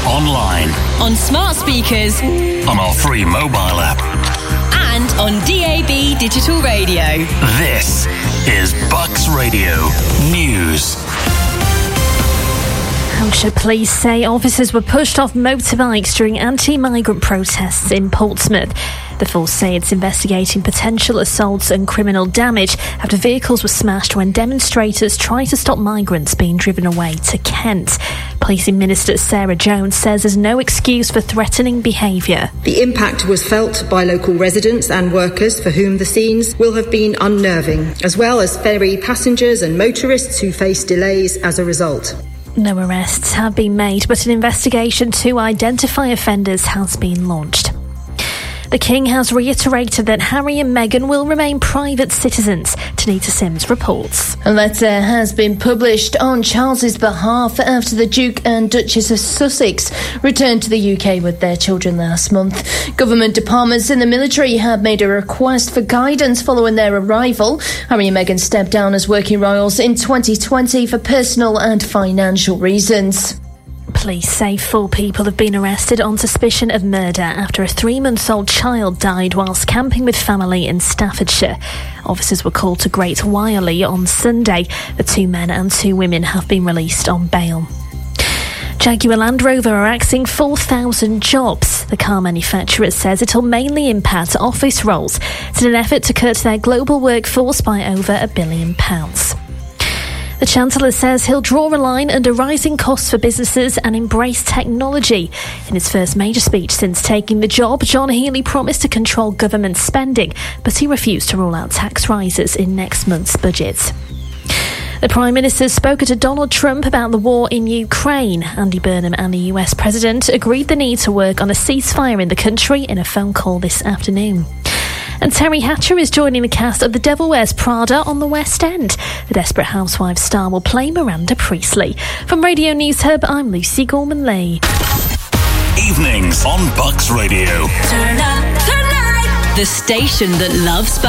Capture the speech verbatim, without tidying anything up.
online, on smart speakers, on our free mobile app, and on D A B digital radio. This is Bucks Radio News. Hampshire police say officers were pushed off motorbikes during anti-migrant protests in Portsmouth. The force say it's investigating potential assaults and criminal damage after vehicles were smashed when demonstrators tried to stop migrants being driven away to Kent. Policing Minister Sarah Jones says there's no excuse for threatening behaviour. The impact was felt by local residents and workers for whom the scenes will have been unnerving, as well as ferry passengers and motorists who face delays as a result. No arrests have been made, but an investigation to identify offenders has been launched. The King has reiterated that Harry and Meghan will remain private citizens. Tanita Sims reports. A letter has been published on Charles's behalf after the Duke and Duchess of Sussex returned to the U K with their children last month. Government departments and the military have made a request for guidance following their arrival. Harry and Meghan stepped down as working royals in twenty twenty for personal and financial reasons. Police say four people have been arrested on suspicion of murder after a three-month-old child died whilst camping with family in Staffordshire. Officers were called to Great Wyley on Sunday. The two men and two women have been released on bail. Jaguar Land Rover are axing four thousand jobs. The car manufacturer says it'll mainly impact office roles. It's in an effort to cut their global workforce by over a billion pounds. The Chancellor says he'll draw a line under rising costs for businesses and embrace technology. In his first major speech since taking the job, John Healey promised to control government spending, but he refused to rule out tax rises in next month's budget. The Prime Minister spoke to Donald Trump about the war in Ukraine. Andy Burnham and the U S President agreed the need to work on a ceasefire in the country in a phone call this afternoon. And Terry Hatcher is joining the cast of The Devil Wears Prada on the West End. The Desperate Housewives star will play Miranda Priestley. From Radio News Hub, I'm Lucy Gorman-Lee. Evenings on Bucks Radio. Turn up the night. The station that loves Bucks.